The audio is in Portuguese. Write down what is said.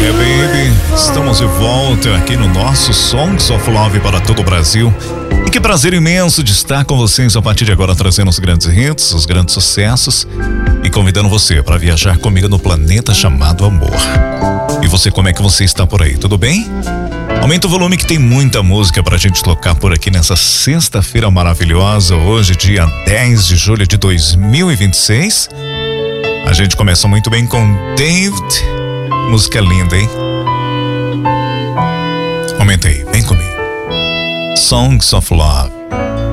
Baby, estamos de volta aqui no nosso Songs of Love para todo o Brasil. E que prazer imenso de estar com vocês a partir de agora, trazendo os grandes hits, os grandes sucessos e convidando você para viajar comigo no planeta chamado amor. E você, como é que você está por aí? Tudo bem? Aumenta o volume que tem muita música pra gente tocar por aqui nessa sexta-feira maravilhosa, hoje dia 10 de julho de 2026. A gente começa muito bem com David. Música linda, hein? Aumenta aí, vem comigo. Songs of Love.